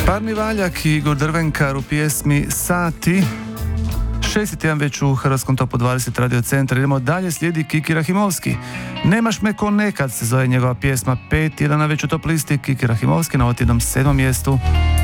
Parni Valjak i Igor Drvenkar u pjesmi Sati. 6. tjedan već u Hrvatskom topu 20 Radio Centar. Idemo dalje, slijedi Kiki Rahimovski. Nemaš me ko nekad se zove njegova pjesma. 5 tjedana već u top listi. Kiki Rahimovski na otjednom 7. mjestu.